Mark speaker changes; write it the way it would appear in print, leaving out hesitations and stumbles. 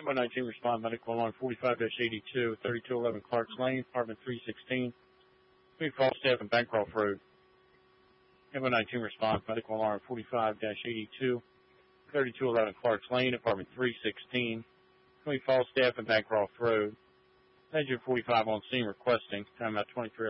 Speaker 1: Number 19 respond medical alarm 45-82, 3211 Clarks Lane, apartment 316, between Falstaff and Bancroft Road. Number 19 respond medical alarm 45-82, 3211 Clarks Lane, apartment 316, between Falstaff and Bancroft Road. Agent 45 on scene requesting, time out 23.